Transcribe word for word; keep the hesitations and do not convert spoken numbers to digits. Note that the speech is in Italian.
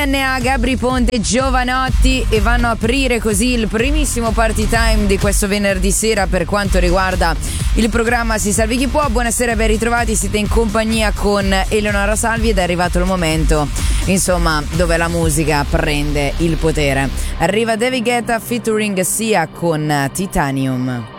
D N A, Gabry Ponte, Giovanotti, e vanno a aprire così il primissimo party time di questo venerdì sera per quanto riguarda il programma Si Salvi Chi Può. Buonasera, ben ritrovati, siete in compagnia con Eleonora Salvi ed è arrivato il momento, insomma, dove la musica prende il potere. Arriva David Guetta featuring Sia con Titanium.